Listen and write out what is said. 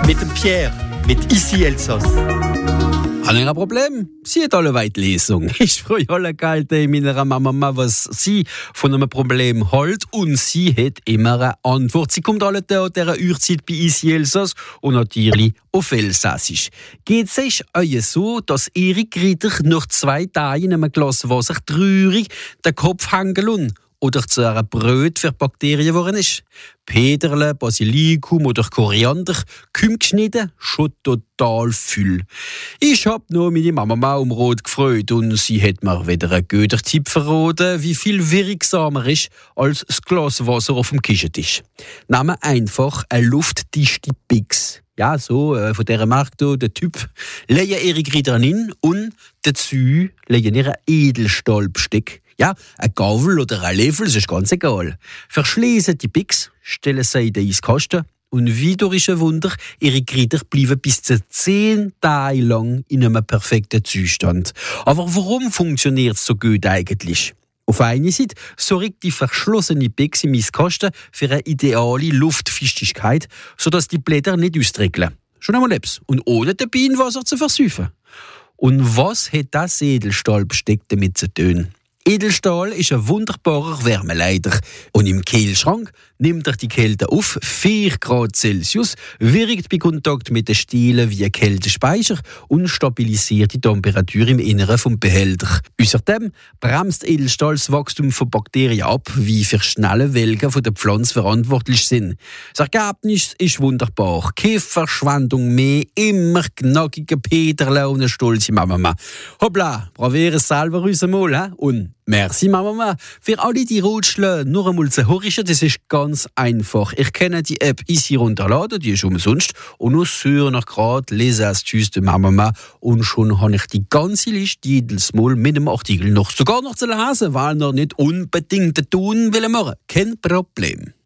Mit dem Pierre, mit Ici Elsass. Hat ein Problem? Sie hat alle weit Lesung. Ich frage alle Kalte meiner Mama, was sie von einem Problem hält, und sie hat immer eine Antwort. Sie kommt alle an dieser Uhrzeit bei Ici Elsass und natürlich auf Elsassisch. Geht es euch so, dass Erik Ritter nach 2 Tagen in einem Glas Wasser traurig den Kopf hängen lässt oder zu einer Brot für Bakterien geworden ist? Peterle, Basilikum oder Koriander, kümm geschnitten, schon total voll. Ich hab nur meine Mama um Rot gefreut und sie hat mir wieder einen guten Tipp verraten, wie viel wirksamer ist als das Glas Wasser auf dem Küchentisch. Nehmen einfach eine luftdichte Pix. Ja, so, von dieser Marke, der Typ. Legen Erik Ritter hin und dazu legen ihr Edelstahlbesteck. Ja, ein Gabel oder ein Löffel, das ist ganz egal. Verschließen die Pix, stellen sie in den Eiskasten und wie durch ein Wunder, ihre Ritter bleiben bis zu 10 Tage lang in einem perfekten Zustand. Aber warum funktioniert es so gut eigentlich? Auf einer Seite sorgt die verschlossene Pix im Eiskasten für eine ideale Luftfeuchtigkeit, sodass die Blätter nicht austrickeln. Schon einmal etwas. Und ohne den Bienenwasser zu versäufen. Und was hat das Edelstahlbesteck damit zu tun? Edelstahl ist ein wunderbarer Wärmeleiter. Und im Kühlschrank nimmt er die Kälte auf 4 Grad Celsius, wirkt bei Kontakt mit den Stielen wie ein Kältespeicher und stabilisiert die Temperatur im Inneren vom Behälter. Außerdem bremst Edelstahl das Wachstum von Bakterien ab, wie für schnelle Welgen von der Pflanze verantwortlich sind. Das Ergebnis ist wunderbar. Keine Verschwendung mehr, immer knackige Peterle und eine stolze Mama. Hoppla, probieren es selber uns einmal, und merci Mama. Für alle die Rutschle nur einmal zu hören, das ist ganz einfach. Ich kenne die App Ici runterladen, die ist umsonst. Und nur sur nach gerade les astuces de Mama. Und schon habe ich die ganze Liste jedes Mal mit dem Artikel sogar noch zu lesen, weil noch nicht unbedingt tun will machen. Kein Problem.